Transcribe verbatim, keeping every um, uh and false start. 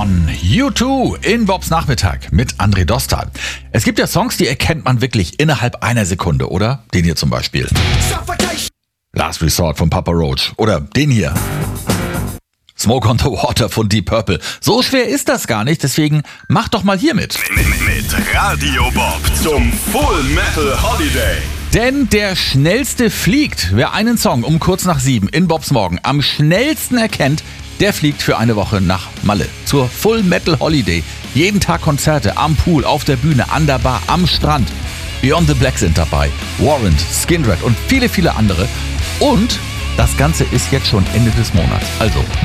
von U zwei in Bobs Nachmittag mit André Dostal. Es gibt ja Songs, die erkennt man wirklich innerhalb einer Sekunde, oder? Den hier zum Beispiel. Last Resort von Papa Roach. Oder den hier. Smoke on the Water von Deep Purple. So schwer ist das gar nicht, deswegen mach doch mal hier mit. Mit Radio Bob zum Full Metal Holiday. Denn der Schnellste fliegt. Wer einen Song um kurz nach sieben in Bobs Morgen am schnellsten erkennt, der fliegt für eine Woche nach Malle. Zur Full Metal Holiday. Jeden Tag Konzerte am Pool, auf der Bühne, an der Bar, am Strand. Beyond the Black sind dabei. Warrant, Skindred und viele, viele andere. Und das Ganze ist jetzt schon Ende des Monats. Also